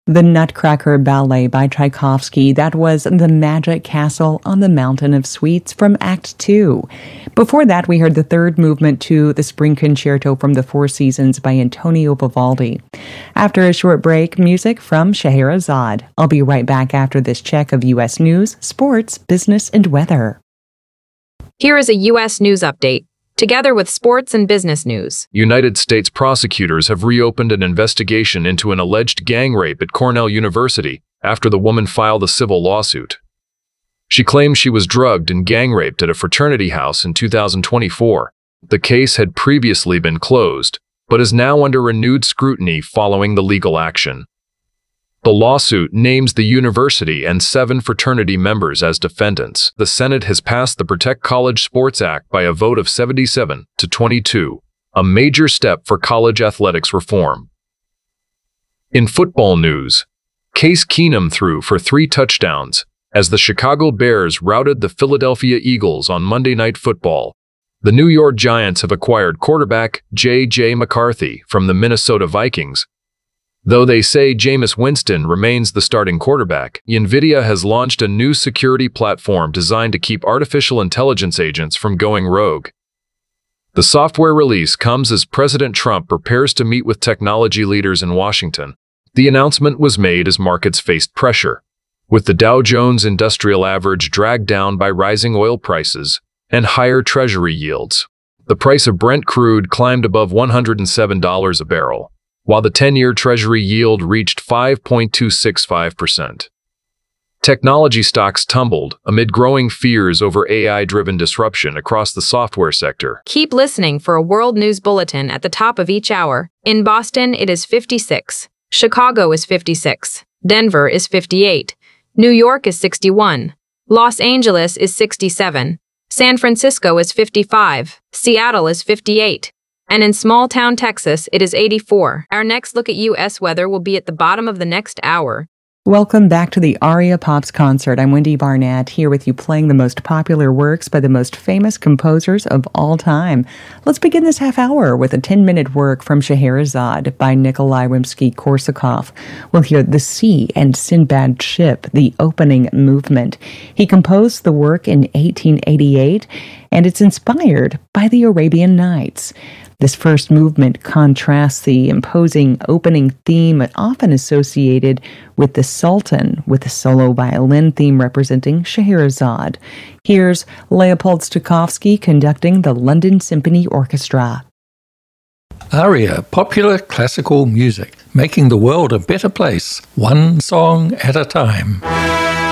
The Nutcracker Ballet by Tchaikovsky, that was The Magic Castle on the Mountain of Sweets from Act Two. Before that, we heard the third movement to the Spring Concerto from the Four Seasons by Antonio Vivaldi. After a short break, music from Scheherazade. I'll be right back after this check of U.S. news, sports, business, and weather. Here is a U.S. news update, together with sports and business news. United States prosecutors have reopened an investigation into an alleged gang rape at Cornell University after the woman filed a civil lawsuit. She claims she was drugged and gang raped at a fraternity house in 2024. The case had previously been closed, but is now under renewed scrutiny following the legal action. The lawsuit names the university and 7 fraternity members as defendants. The Senate has passed the Protect College Sports Act by a vote of 77 to 22, a major step for college athletics reform. In football news, Case Keenum threw for 3 touchdowns as the Chicago Bears routed the Philadelphia Eagles on Monday Night Football. The New York Giants have acquired quarterback J.J. McCarthy from the Minnesota Vikings. Though they say Jameis Winston remains the starting quarterback, NVIDIA has launched a new security platform designed to keep artificial intelligence agents from going rogue. The software release comes as President Trump prepares to meet with technology leaders in Washington. The announcement was made as markets faced pressure, with the Dow Jones Industrial Average dragged down by rising oil prices and higher Treasury yields. The price of Brent crude climbed above $107 a barrel, while the 10-year Treasury yield reached 5.265%. Technology stocks tumbled amid growing fears over AI-driven disruption across the software sector. Keep listening for a world news bulletin at the top of each hour. In Boston, it is 56. Chicago is 56. Denver is 58. New York is 61. Los Angeles is 67. San Francisco is 55. Seattle is 58. And in small-town Texas, it is 84. Our next look at U.S. weather will be at the bottom of the next hour. Welcome back to the Aria Pops concert. I'm Wendy Barnett, here with you playing the most popular works by the most famous composers of all time. Let's begin this half hour with a 10-minute work from Scheherazade by Nikolai Rimsky-Korsakov. We'll hear The Sea and Sinbad Ship, the opening movement. He composed the work in 1888, and it's inspired by the Arabian Nights. This first movement contrasts the imposing opening theme often associated with the Sultan, with the solo violin theme representing Scheherazade. Here's Leopold Stokowski conducting the London Symphony Orchestra. Aria, popular classical music, making the world a better place, one song at a time.